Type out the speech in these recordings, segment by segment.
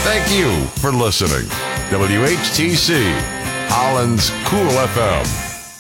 Thank you for listening. WHTC, Holland's Cool FM.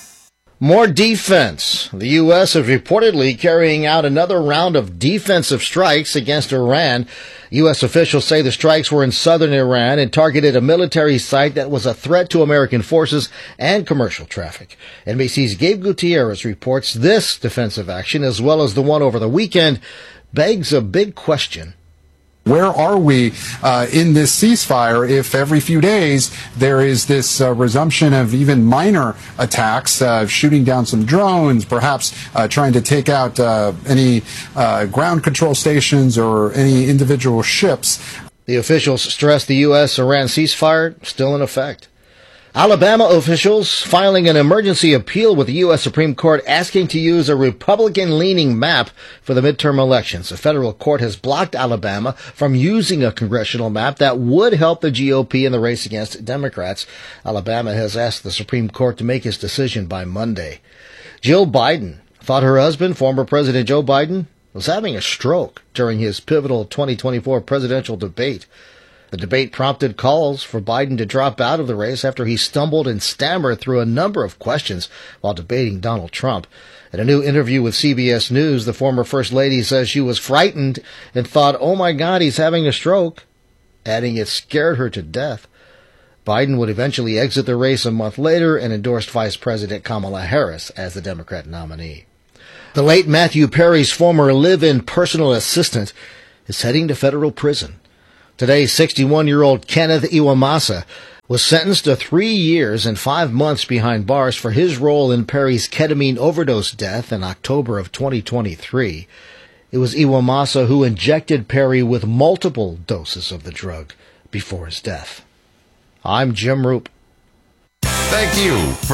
More defense. The U.S. is reportedly carrying out another round of defensive strikes against Iran. U.S. officials say the strikes were in southern Iran and targeted a military site that was a threat to American forces and commercial traffic. NBC's Gabe Gutierrez reports this defensive action, as well as the one over the weekend, begs a big question. Where are we in this ceasefire if every few days there is this resumption of even minor attacks, shooting down some drones, perhaps trying to take out any ground control stations or any individual ships? The officials stress the U.S.-Iran ceasefire still in effect. Alabama officials filing an emergency appeal with the U.S. Supreme Court asking to use a Republican-leaning map for the midterm elections. A federal court has blocked Alabama from using a congressional map that would help the GOP in the race against Democrats. Alabama has asked the Supreme Court to make its decision by Monday. Jill Biden thought her husband, former President Joe Biden, was having a stroke during his pivotal 2024 presidential debate. The debate prompted calls for Biden to drop out of the race after he stumbled and stammered through a number of questions while debating Donald Trump. In a new interview with CBS News, the former First Lady says she was frightened and thought, "Oh my God, he's having a stroke," adding it scared her to death. Biden would eventually exit the race a month later and endorsed Vice President Kamala Harris as the Democrat nominee. The late Matthew Perry's former live-in personal assistant is heading to federal prison. Today, 61-year-old Kenneth Iwamasa was sentenced to 3 years and 5 months behind bars for his role in Perry's ketamine overdose death in October of 2023. It was Iwamasa who injected Perry with multiple doses of the drug before his death. I'm Jim Roop. Thank you for